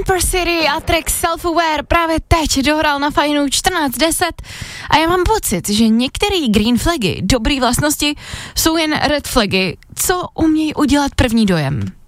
Emperor City a track Self-Aware právě teď dohrál na fajnu 14:10 a já mám pocit, že některé green flagy, dobrý vlastnosti, jsou jen red flagy, co umějí udělat první dojem.